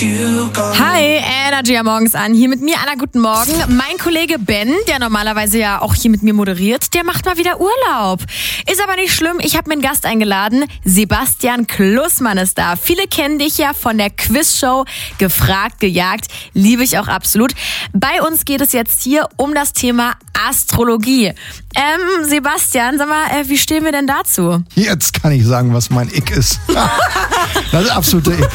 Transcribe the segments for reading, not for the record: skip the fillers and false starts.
Hi, Energy am Morgens an. Hier mit mir, Anna, guten Morgen. Mein Kollege Ben, der normalerweise ja auch hier mit mir moderiert, der macht mal wieder Urlaub. Ist aber nicht schlimm, ich habe mir einen Gast eingeladen. Sebastian Klussmann ist da. Viele kennen dich ja von der Quizshow Gefragt, gejagt. Liebe ich auch absolut. Bei uns geht es jetzt hier um das Thema Astrologie. Sebastian, sag mal, wie stehen wir denn dazu? Jetzt kann ich sagen, was mein Ick ist. Das ist absolute Ick.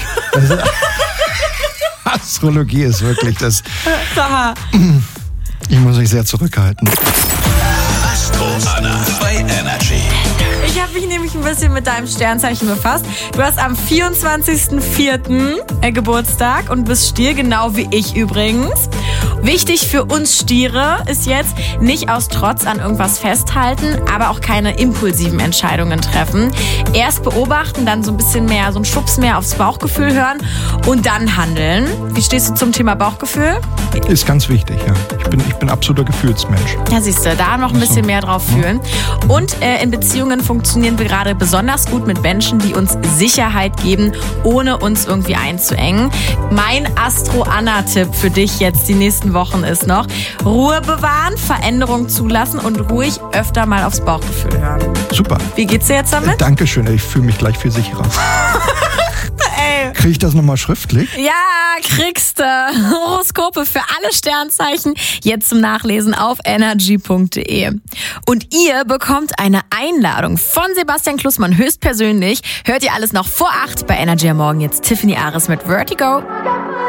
Astrologie ist wirklich das. Sag mal. Ich muss mich sehr zurückhalten. Astro Anna bei Energy. Ich habe mich nämlich ein bisschen mit deinem Sternzeichen befasst. Du hast am 24.04. Geburtstag und bist Stier, genau wie ich übrigens. Wichtig für uns Stiere ist jetzt, nicht aus Trotz an irgendwas festhalten, aber auch keine impulsiven Entscheidungen treffen. Erst beobachten, dann so ein bisschen mehr, so ein Schubs mehr aufs Bauchgefühl hören und dann handeln. Wie stehst du zum Thema Bauchgefühl? Ist ganz wichtig, ja. Ich bin absoluter Gefühlsmensch. Ja, siehst du, da noch ein bisschen mehr drauf fühlen. Und in Beziehungen funktionieren wir gerade besonders gut mit Menschen, die uns Sicherheit geben, ohne uns irgendwie einzuengen. Mein Astro-Anna-Tipp für dich jetzt die nächsten Wochen ist noch: Ruhe bewahren, Veränderung zulassen und ruhig öfter mal aufs Bauchgefühl hören. Super. Wie geht's dir jetzt damit? Dankeschön, ich fühle mich gleich viel sicherer. Ey. Kriege ich das nochmal schriftlich? Ja, kriegst du. Horoskope für alle Sternzeichen jetzt zum Nachlesen auf energy.de. Und ihr bekommt eine Einladung von Sebastian Klussmann höchstpersönlich. Hört ihr alles noch vor 8 bei Energy am Morgen. Jetzt Tiffany Ares mit Vertigo.